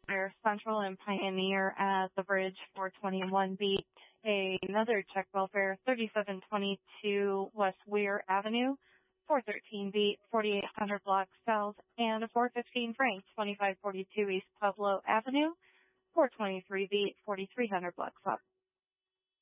Welfare Central and Pioneer at the bridge. 421 beat another Czech Welfare, 3722 West Weir Avenue. 413 beat 4800 block south, and a 415 Frank, 2542 East Pueblo Avenue. 423 beat 4300 block south.